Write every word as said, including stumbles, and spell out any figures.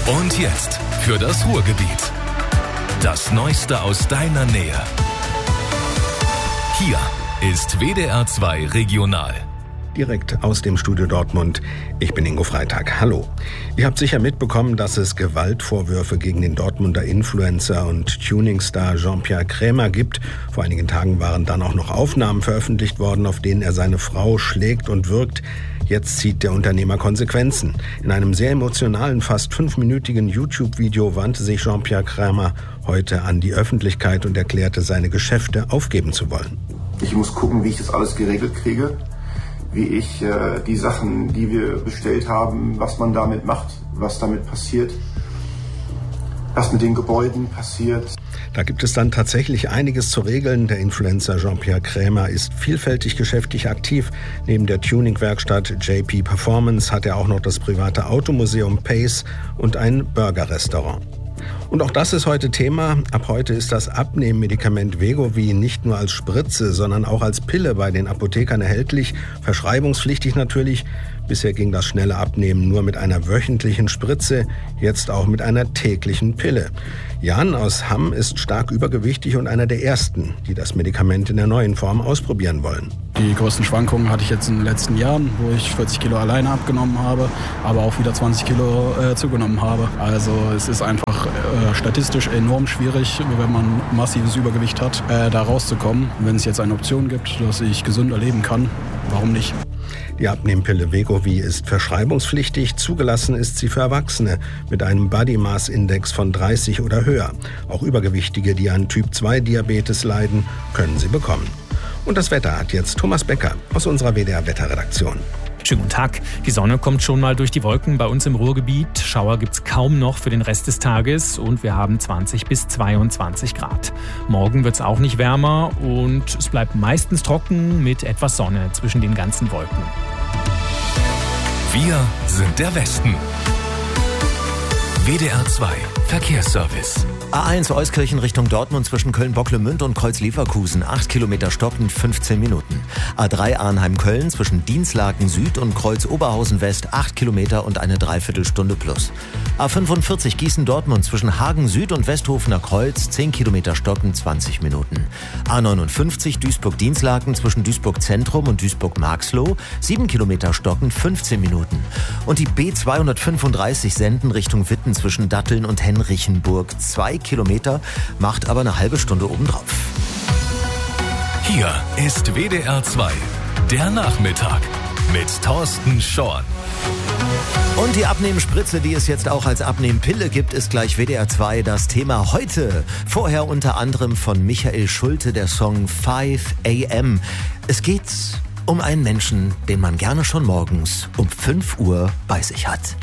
Und jetzt für das Ruhrgebiet. Das Neueste aus deiner Nähe. Hier ist W D R zwei Regional. Direkt aus dem Studio Dortmund. Ich bin Ingo Freitag. Hallo. Ihr habt sicher mitbekommen, dass es Gewaltvorwürfe gegen den Dortmunder Influencer und Tuningstar Jean-Pierre Krämer gibt. Vor einigen Tagen waren dann auch noch Aufnahmen veröffentlicht worden, auf denen er seine Frau schlägt und würgt. Jetzt zieht der Unternehmer Konsequenzen. In einem sehr emotionalen, fast fünfminütigen YouTube-Video wandte sich Jean-Pierre Krämer heute an die Öffentlichkeit und erklärte, seine Geschäfte aufgeben zu wollen. Ich muss gucken, wie ich das alles geregelt kriege, wie ich äh, die Sachen, die wir bestellt haben, was man damit macht, was damit passiert, was mit den Gebäuden passiert. Da gibt es dann tatsächlich einiges zu regeln. Der Influencer Jean-Pierre Krämer ist vielfältig geschäftlich aktiv. Neben der Tuning-Werkstatt J P Performance hat er auch noch das private Automuseum Pace und ein Burgerrestaurant. Und auch das ist heute Thema. Ab heute ist das Abnehmmedikament Wegovy nicht nur als Spritze, sondern auch als Pille bei den Apothekern erhältlich, verschreibungspflichtig natürlich. Bisher ging das schnelle Abnehmen nur mit einer wöchentlichen Spritze, jetzt auch mit einer täglichen Pille. Jan aus Hamm ist stark übergewichtig und einer der ersten, die das Medikament in der neuen Form ausprobieren wollen. Die größten Schwankungen hatte ich jetzt in den letzten Jahren, wo ich vierzig Kilo alleine abgenommen habe, aber auch wieder zwanzig Kilo äh, zugenommen habe. Also es ist einfach äh, statistisch enorm schwierig, wenn man massives Übergewicht hat, äh, da rauszukommen. Wenn es jetzt eine Option gibt, dass ich gesünder leben kann, warum nicht? Die Abnehmpille Wegovy ist verschreibungspflichtig, zugelassen ist sie für Erwachsene mit einem Body Mass Index von dreißig oder höher. Auch Übergewichtige, die an Typ zwei Diabetes leiden, können sie bekommen. Und das Wetter hat jetzt Thomas Becker aus unserer W D R-Wetterredaktion. Schönen guten Tag. Die Sonne kommt schon mal durch die Wolken bei uns im Ruhrgebiet. Schauer gibt's kaum noch für den Rest des Tages und wir haben zwanzig bis zweiundzwanzig Grad. Morgen wird's auch nicht wärmer und es bleibt meistens trocken mit etwas Sonne zwischen den ganzen Wolken. Wir sind der Westen. W D R zwei Verkehrsservice. A eins Euskirchen Richtung Dortmund zwischen Köln-Bocklemünd und Kreuz-Leverkusen. acht Kilometer stoppen, fünfzehn Minuten. A drei Arnheim-Köln zwischen Dienstlaken Süd und Kreuz-Oberhausen West. acht Kilometer und eine Dreiviertelstunde plus. A fünfundvierzig Gießen-Dortmund zwischen Hagen Süd und Westhofener Kreuz. zehn Kilometer stoppen, zwanzig Minuten. A neunundfünfzig Duisburg-Dienstlaken zwischen Duisburg-Zentrum und Duisburg-Marxloh. sieben Kilometer stoppen, fünfzehn Minuten. Und die B zweihundertfünfunddreißig Senden Richtung Witten zwischen Datteln und Henrichenburg. zwei Kilometer, macht aber eine halbe Stunde obendrauf. Hier ist W D R zwei, der Nachmittag mit Thorsten Schorn. Und die Abnehmspritze, die es jetzt auch als Abnehmpille gibt, ist gleich W D R zwei das Thema heute. Vorher unter anderem von Michael Schulte der Song five a m. Es geht um einen Menschen, den man gerne schon morgens um fünf Uhr bei sich hat.